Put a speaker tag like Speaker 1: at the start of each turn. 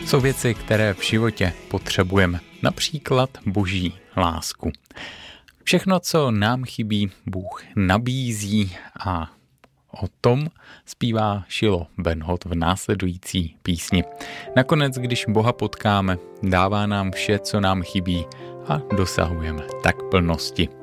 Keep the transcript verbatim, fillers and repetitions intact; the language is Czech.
Speaker 1: Jsou věci, které v životě potřebujeme, například boží lásku. Všechno, co nám chybí, Bůh nabízí a o tom zpívá Šilo Benhot v následující písni. Nakonec, když Boha potkáme, dává nám vše, co nám chybí a dosahujeme tak plnosti.